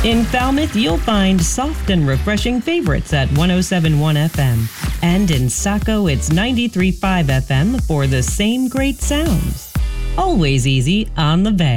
In Falmouth, you'll find soft and refreshing favorites at 107.1 FM. And in Saco, it's 93.5 FM for the same great sounds. Always easy on the bay.